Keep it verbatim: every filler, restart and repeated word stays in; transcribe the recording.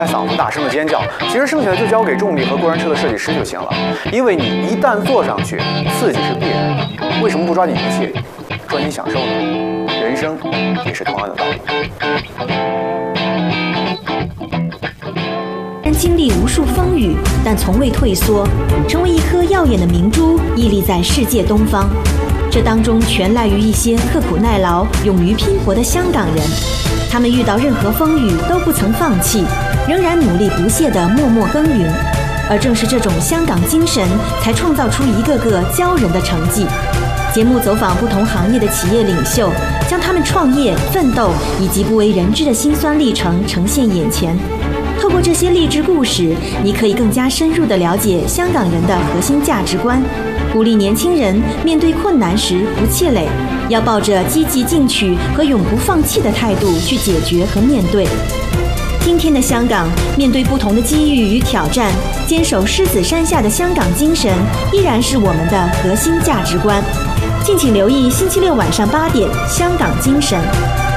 嗓子大声的尖叫，其实剩下的就交给重力和过山车的设计师就行了。因为你一旦坐上去，刺激是必然的。为什么不抓紧一切，抓紧享受呢？人生也是同样的道理。 经历无数风雨，但从未退缩，成为一颗耀眼的明珠，屹立在世界东方。这当中全赖于一些刻苦耐劳、勇于拼搏的香港人。他们遇到任何风雨都不曾放弃，仍然努力不懈地默默耕耘。而正是这种香港精神，才创造出一个个骄人的成绩。节目走访不同行业的企业领袖，将他们创业、奋斗以及不为人知的辛酸历程呈现眼前。透过这些励志故事，你可以更加深入地了解香港人的核心价值观，鼓励年轻人面对困难时不气馁，要抱着积极进取和永不放弃的态度去解决和面对。今天的香港，面对不同的机遇与挑战，坚守狮子山下的香港精神，依然是我们的核心价值观。敬请留意星期六晚上八点，《香港精神》。